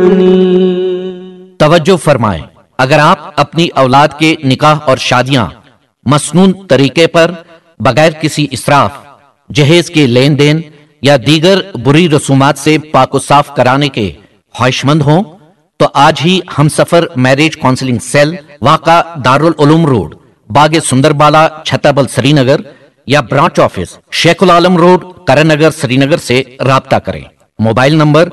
तवज्जो फरमाएं, अगर आप अपनी औलाद के निकाह और शादियां मसनून तरीके पर बगैर किसी इसराफ, जहेज के लेन देन या दीगर बुरी रसूमात से पाको साफ कराने के ख्वाहिशमंद हों तो आज ही हम सफर मैरिज काउंसलिंग सेल वाका दारुल उलूम रोड, बागे सुंदरबाला, छतरबल, श्रीनगर या ब्रांच ऑफिस शेखुल आलम रोड, करनगर, श्रीनगर से राब्ता करें। Mobile number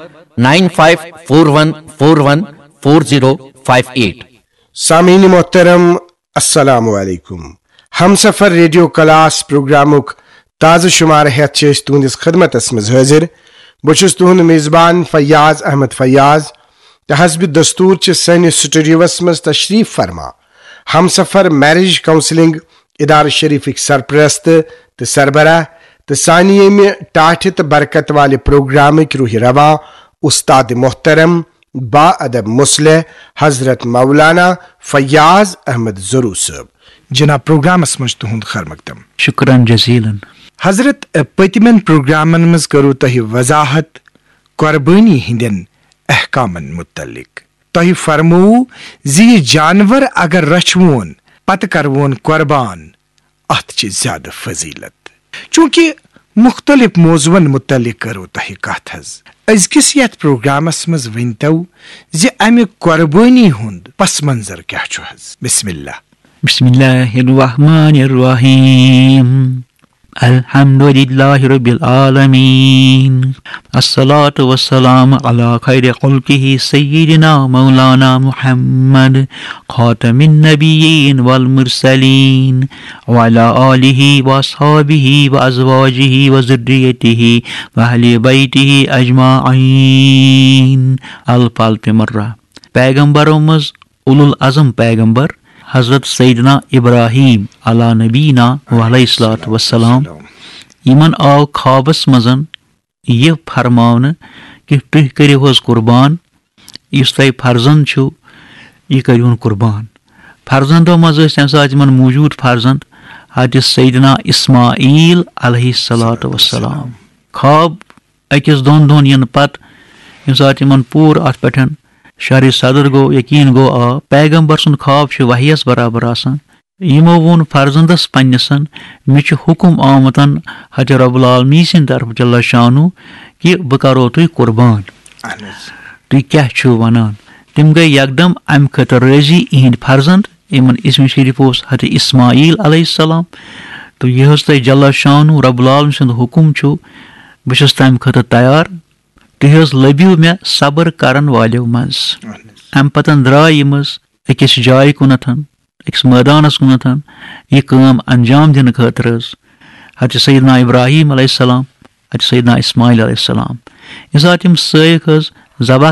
9541414058। सामीन मोहतरम अस्सलामु अलैकुम। हम सफर रेडियो क्लास प्रोग्रामुक ताज़ा शुमार हेत तुंदिस खिदमतस मज हाजिर। बहु तुहद मेज़बान फयाज अहमद फयाज। हस्ब दस्तूर सैनिस स्टूडियोस मज तशरीफ फरमा हम सफर मैरिज काउंसलिंग इदार शरीफिक सरप्रस्त तो सरबराह तो सानी में टाठ तो बरकत वाले प्रोग्राम रूह रवा उस्ताद मोहतरम बा अदब मुस्लिह हजरत मौलाना फयाज अहमद ज़रू साहब। जनाब प्रोग्रामस मज तुहद खैर मकदम। शुक्रन जजीलन। हजरत पतिमन प्रोग्रामन मज करो तह वजाहत कुर्बानी हिंदन अहकामन मुतल्लिक। तह फरमो जी जानवर अगर रचवोन पत करवोन कुर्बान अत ज्यादा फजीलत। चूंकि मुख्तलिफ मौजुअन मुतल्लिक करो तह कथ अजकिस यथ प्रोग्रामस मज वनतो जे अमि कुर्बानी हुंद पस मंजर क्या छु हज। बिस्मिल्लाह। बिस्मिल्लाहिर्रहमानिर्रहीम। अल्हम्दुलिल्लाहि रब्बिल आलमीन। अस्सलातु वस्सलामु अला खैरि खल्किही सय्यिदिना मौलाना मुहम्मद खातमिन नबिय्यीन वल मुरसलीन व अला आलिहि व अस्हाबिहि व अज़वाजिहि व ज़ुर्रिय्यतिहि व अहलि बैतिहि अजमाईन। अल्फ मर्रा। पैगंबरों मज उलुल अज़म पैगंबर हजरत सैयदना इब्राहीम अला नबीना अलैहिस्सलातु वस्सलाम यमन आव ख्वाबस मजन यह फरमावन कि तुह करियो कुर्बान इस तय फर्जंद छु यह करियोन कुर्बान। फर्जंदो मज तम सात मौजूद फर्जंद हजरत सैयदना इस्माईल अलैहिस्सलातु वस्सलाम। ख्वाब अकिस दोन दोन यन पत यम सात पूर अत पे शहर सदर गो यकीन गो आ पैगंबर सुन ख्वाब वहियस बराबर आसान। यमो वोन फर्जंदस पन्नसन मे हुकुम आमतन हज रब्बुल आलमीन सिंद तरफ जल्ल शानु कि बह करो तुह कुर्बान। तुह क्या छु वनान। तिम गई यकदम अम खतर राजी इहंद फर्जंद इमन इसम शरीफ हज इस्माईल अलैहिस्सलाम। तो यह तय जल्ल शानु रब्बुल आलमीन सिंद हुकुम छु बह तम खतर तैयार। तुह लबियो मे सबर करन वालो मज। अम पतन द्राय यम अकिस जाय कुनथन अकिस मैदानस कुनथन यह काम अंजाम दिन खतर हज सैयदना इब्राहीम अलैहिस्सलाम हज सैयदना इस्माईल अलैहिस्सलाम। यम सात यम सैक जबह